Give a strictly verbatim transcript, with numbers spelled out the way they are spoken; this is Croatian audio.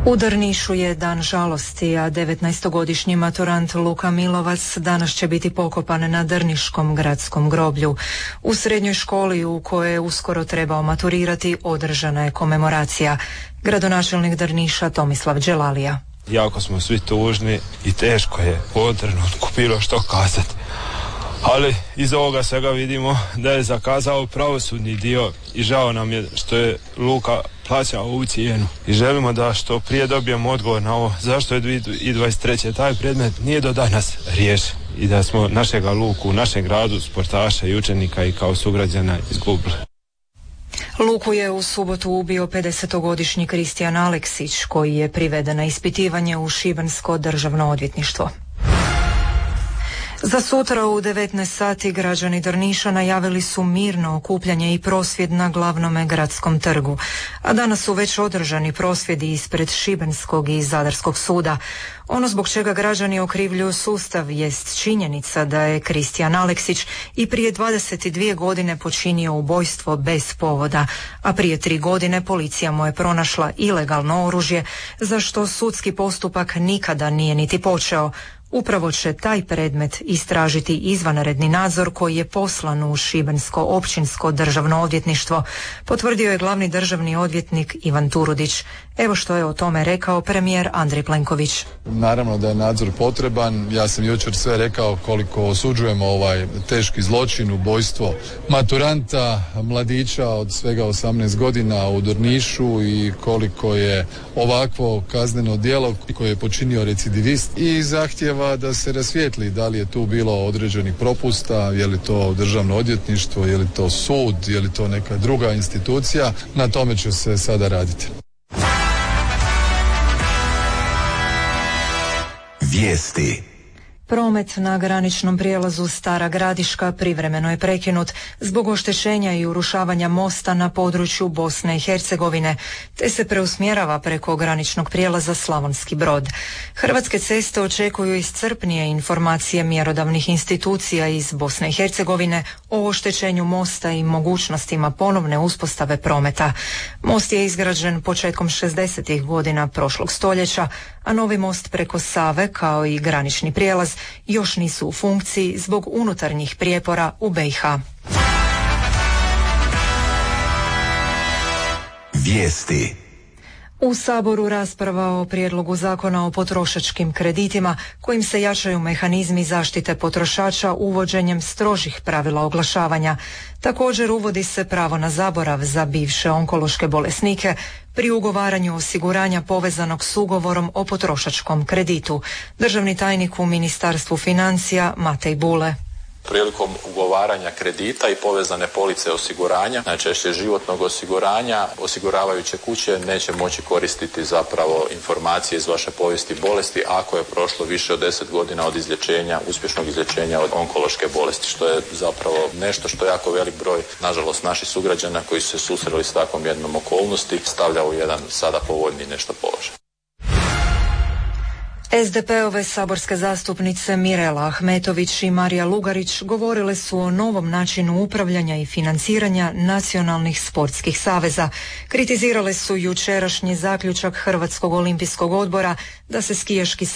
U Drnišu je dan žalosti, a devetnaestogodišnji maturant Luka Milovac danas će biti pokopan na Drniškom gradskom groblju. U srednjoj školi u kojoj je uskoro trebao maturirati održana je komemoracija. Gradonačelnik Drniša Tomislav Đelalija. Jako smo svi tužni i teško je u ovom trenutku bilo što kazati. Ali iz ovoga svega vidimo da je zakazao pravosudni dio i žao nam je što je Luka plaćao ovu cijenu. I želimo da što prije dobijemo odgovor na ovo zašto je dvije tisuće dvadeset treće taj predmet nije do danas riješen i da smo našega Luku u našem gradu, sportaša i učenika i kao sugrađana izgubili. Luku je u subotu ubio pedesetogodišnji Kristijan Aleksić koji je priveden na ispitivanje u Šibensko državno odvjetništvo. Za sutra u devetnaest sati građani Drniša najavili su mirno okupljanje i prosvjed na glavnome gradskom trgu, a danas su već održani prosvjedi ispred Šibenskog i Zadarskog suda. Ono zbog čega građani okrivljuju sustav jest činjenica da je Kristijan Aleksić i prije dvadeset dvije godine počinio ubojstvo bez povoda, a prije tri godine policija mu je pronašla ilegalno oružje za što sudski postupak nikada nije niti počeo. Upravo će taj predmet istražiti izvanredni nadzor koji je poslan u Šibensko općinsko državno odvjetništvo, potvrdio je glavni državni odvjetnik Ivan Turudić. Evo što je o tome rekao premijer Andrej Plenković. Naravno da je nadzor potreban. Ja sam jučer sve rekao koliko osuđujemo ovaj teški zločin, ubojstvo maturanta, mladića od svega osamnaest godina u Drnišu i koliko je ovakvo kazneno djelo koje je počinio recidivist i zahtjeva da se rasvijetli da li je tu bilo određenih propusta, je li to državno odvjetništvo, je li to sud, je li to neka druga institucija. Na tome će se sada raditi. Vijesti. Promet na graničnom prijelazu Stara Gradiška privremeno je prekinut zbog oštećenja i urušavanja mosta na području Bosne i Hercegovine, te se preusmjerava preko graničnog prijelaza Slavonski Brod. Hrvatske ceste očekuju iscrpnije informacije mjerodavnih institucija iz Bosne i Hercegovine o oštećenju mosta i mogućnostima ponovne uspostave prometa. Most je izgrađen početkom šezdesetih godina prošlog stoljeća, a novi most preko Save kao i granični prijelaz još nisu u funkciji zbog unutarnjih prijepora u be i ha. Vijesti. U Saboru rasprava o prijedlogu zakona o potrošačkim kreditima kojim se jačaju mehanizmi zaštite potrošača uvođenjem strožih pravila oglašavanja. Također uvodi se pravo na zaborav za bivše onkološke bolesnike pri ugovaranju osiguranja povezanog s ugovorom o potrošačkom kreditu. Državni tajnik u Ministarstvu financija Matej Bule. Prilikom ugovaranja kredita i povezane police osiguranja, najčešće životnog osiguranja, osiguravajuće kuće neće moći koristiti zapravo informacije iz vaše povijesti bolesti ako je prošlo više od deset godina od izlječenja, uspješnog izlječenja od onkološke bolesti, što je zapravo nešto što je jako velik broj, nažalost, naših sugrađana koji su se susreli s takvom jednom okolnosti stavlja u jedan sada povoljniji nešto položaj. es de pe-ove saborske zastupnice Mirela Ahmetović i Marija Lugarić govorile su o novom načinu upravljanja i financiranja nacionalnih sportskih saveza. Kritizirale su jučerašnji zaključak Hrvatskog olimpijskog odbora da se skijaški